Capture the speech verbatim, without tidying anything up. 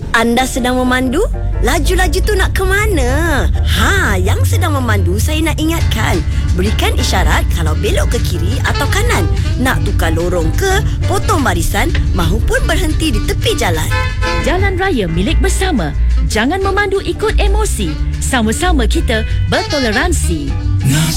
Anda sedang memandu? Laju-laju tu nak ke mana? Ha, yang sedang memandu saya nak ingatkan. Berikan isyarat kalau belok ke kiri atau kanan. Nak tukar lorong ke, potong barisan mahupun berhenti di tepi jalan. Jalan raya milik bersama. Jangan memandu ikut emosi. Sama-sama kita bertoleransi.